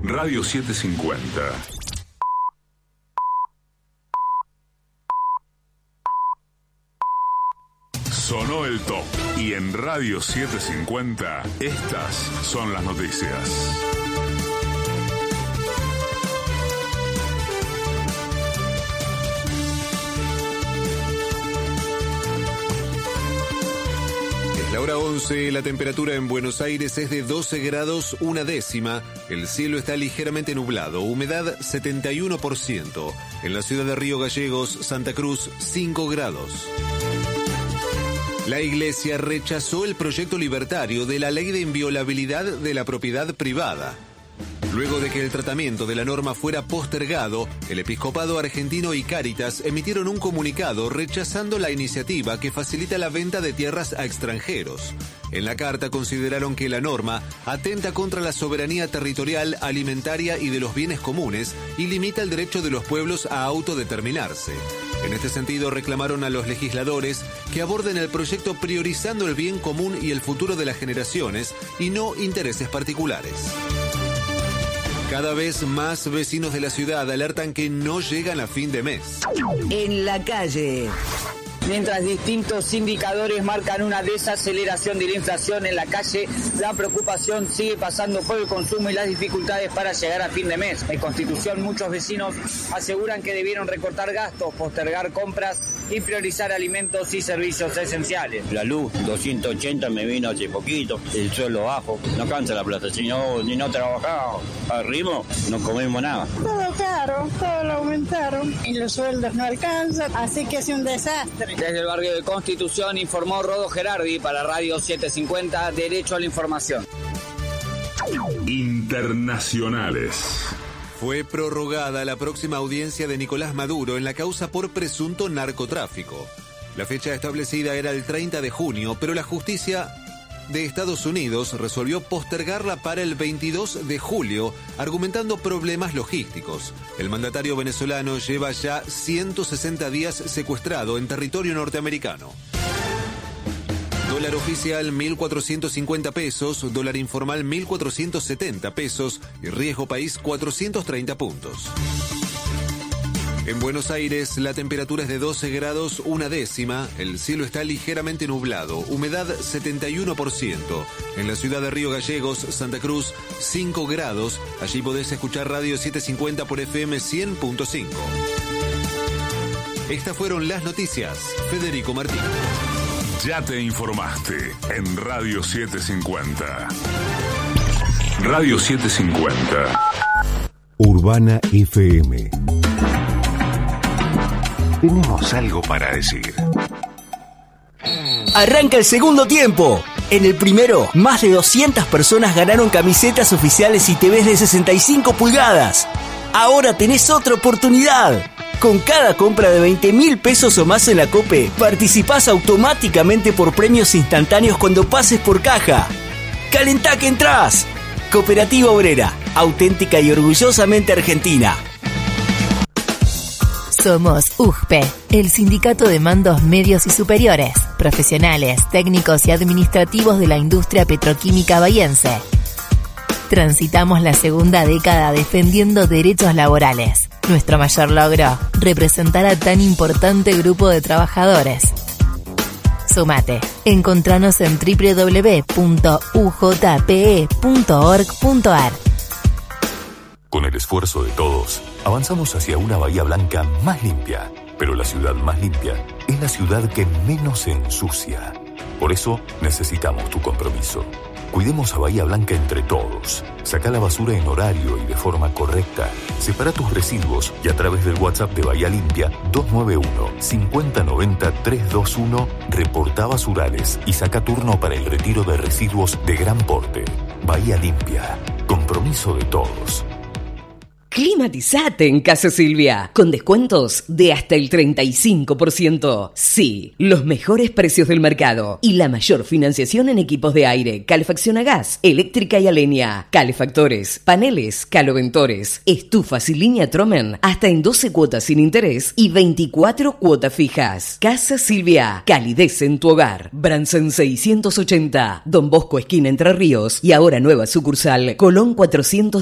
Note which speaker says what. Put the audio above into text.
Speaker 1: Radio 750. Sonó el top. Y en Radio 750, estas son las noticias.
Speaker 2: La hora 11, la temperatura en Buenos Aires es de 12 grados una décima. El cielo está ligeramente nublado, humedad 71%. En la ciudad de Río Gallegos, Santa Cruz, 5 grados. La Iglesia rechazó el proyecto libertario de la ley de inviolabilidad de la propiedad privada. Luego de que el tratamiento de la norma fuera postergado, el Episcopado Argentino y Cáritas emitieron un comunicado rechazando la iniciativa que facilita la venta de tierras a extranjeros. En la carta consideraron que la norma atenta contra la soberanía territorial, alimentaria y de los bienes comunes y limita el derecho de los pueblos a autodeterminarse. En este sentido, reclamaron a los legisladores que aborden el proyecto priorizando el bien común y el futuro de las generaciones y no intereses particulares. Cada vez más vecinos de la ciudad alertan que no llegan a fin de mes.
Speaker 3: En la calle.
Speaker 4: Mientras distintos indicadores marcan una desaceleración de la inflación en la calle, la preocupación sigue pasando por el consumo y las dificultades para llegar a fin de mes. En Constitución, muchos vecinos aseguran que debieron recortar gastos, postergar compras y priorizar alimentos y servicios esenciales.
Speaker 5: La luz, 280 me vino hace poquito, el sueldo bajo, no cansa la plata, si no trabajamos al ritmo, no comemos nada.
Speaker 6: Todo caro, todo lo aumentaron y los sueldos no alcanzan, así que es un desastre.
Speaker 4: Desde el barrio de Constitución informó Rodo Gerardi para Radio 750, Derecho a la Información.
Speaker 1: Internacionales.
Speaker 2: Fue prorrogada la próxima audiencia de Nicolás Maduro en la causa por presunto narcotráfico. La fecha establecida era el 30 de junio, pero la justicia de Estados Unidos resolvió postergarla para el 22 de julio, argumentando problemas logísticos. El mandatario venezolano lleva ya 160 días secuestrado en territorio norteamericano. Dólar oficial 1.450 pesos, dólar informal 1.470 pesos y riesgo país 430 puntos. En Buenos Aires, la temperatura es de 12 grados una décima, el cielo está ligeramente nublado, humedad 71%. En la ciudad de Río Gallegos, Santa Cruz, 5 grados, allí podés escuchar Radio 750 por FM 100.5. Estas fueron las noticias. Federico Martín.
Speaker 1: Ya te informaste en Radio 750. Radio 750.
Speaker 7: Urbana FM. Tenemos algo para decir.
Speaker 3: Arranca el segundo tiempo. En el primero, más de 200 personas ganaron camisetas oficiales y TVs de 65 pulgadas. Ahora tenés otra oportunidad. Con cada compra de 20.000 pesos o más en la COPE, participás automáticamente por premios instantáneos cuando pases por caja. ¡Calentá que entrás! Cooperativa Obrera, auténtica y orgullosamente argentina.
Speaker 8: Somos UGPE, el sindicato de mandos medios y superiores, profesionales, técnicos y administrativos de la industria petroquímica bahiense. Transitamos la segunda década defendiendo derechos laborales. Nuestro mayor logro, representar a tan importante grupo de trabajadores. Sumate. Encontranos en www.ujpe.org.ar.
Speaker 9: Con el esfuerzo de todos, avanzamos hacia una Bahía Blanca más limpia. Pero la ciudad más limpia es la ciudad que menos se ensucia. Por eso necesitamos tu compromiso. Cuidemos a Bahía Blanca entre todos. Sacá la basura en horario y de forma correcta. Separa tus residuos y a través del WhatsApp de Bahía Limpia 291-5090-321 reportá basurales y saca turno para el retiro de residuos de gran porte. Bahía Limpia. Compromiso de todos.
Speaker 10: Climatizate en Casa Silvia, con descuentos de hasta el 35%. Sí, los mejores precios del mercado y la mayor financiación en equipos de aire, calefacción a gas, eléctrica y a leña, calefactores, paneles, caloventores, estufas y línea Tromen, hasta en 12 cuotas sin interés y 24 cuotas fijas. Casa Silvia, calidez en tu hogar. Bransen 680, Don Bosco esquina Entre Ríos y ahora nueva sucursal, Colón 400.